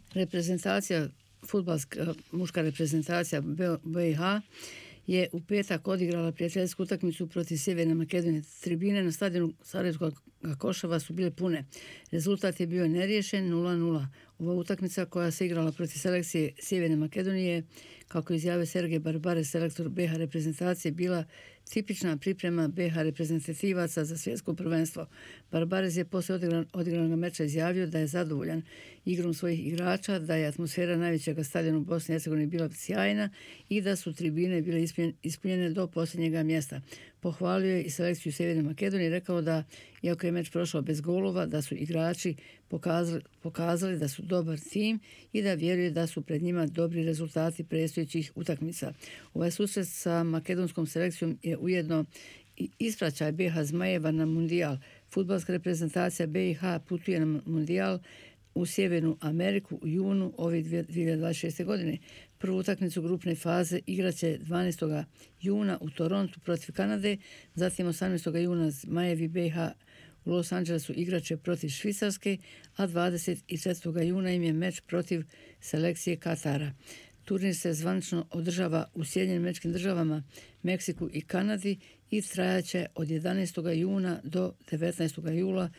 Reprezentacija, fudbalska muška reprezentacija BiH je u petak odigrala prijateljsku utakmicu protiv Sjeverne Makedonije. Tribine na stadionu Sarajevskog Košava su bile pune. Rezultat je bio neriješen 0:0. Ova utakmica koja se igrala protiv selekcije Sjeverne Makedonije, kako izjavio Sergej Barbares, selektor BiH reprezentacije, bila tipična priprema BiH reprezentativaca za svjetsko prvenstvo. Barbares je poslije odigranog meča izjavio da je zadovoljan igrom svojih igrača, da je atmosfera najvećeg stadiona u Bosni i Hercegovini bila sjajna i da su tribine bile ispunjene do posljednjega mjesta. Pohvalio je i selekciju Sjeverne Makedonije i rekao da, iako je meč prošao bez golova, da su igrači pokazali da su dobar tim i da vjeruje da su pred njima dobri rezultati predstojećih utakmica. Ovaj susret sa makedonskom selekcijom je ujedno i ispraćaj BiH Zmajeva na mundijal. Fudbalska reprezentacija BiH putuje na mundijal u Sjevernu Ameriku u junu ove 2026. godine. Prvu utakmicu grupne faze igraće 12. juna u Torontu protiv Kanade, zatim 18. juna Zmajevi BiH u Los Angelesu igraće protiv Švicarske, a 24. juna im je meč protiv selekcije Katara. Turnir se zvanično održava u Sjedinjenim Američkim Državama, Meksiku i Kanadi i trajaće od 11. juna do 19. jula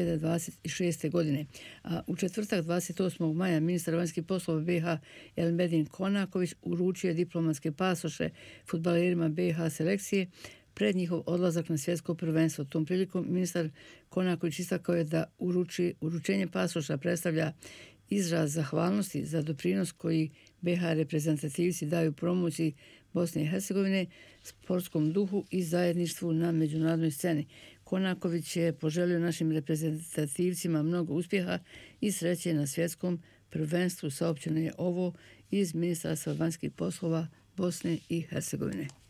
2026. godine. A u četvrtak 28. maja ministar vanjskih poslova BiH Elmedin Konaković uručio diplomatske pasoše fudbalerima BiH selekcije pred njihov odlazak na svjetsko prvenstvo. Tom prilikom ministar Konaković istakao je da uručenje pasoša predstavlja izraz zahvalnosti za doprinos koji BiH reprezentativci daju promociji Bosne i Hercegovine, sportskom duhu i zajedništvu na međunarodnoj sceni. Konaković je poželio našim reprezentativcima mnogo uspjeha i sreće na svjetskom prvenstvu. Saopćeno je ovo iz Ministarstva vanjskih poslova Bosne i Hercegovine.